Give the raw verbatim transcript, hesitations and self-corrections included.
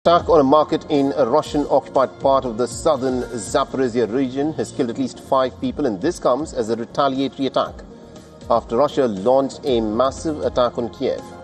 Attack on a market in a Russian-occupied part of the southern Zaporizhia region has killed at least five people, and this comes as a retaliatory attack after Russia launched a massive attack on Kiev.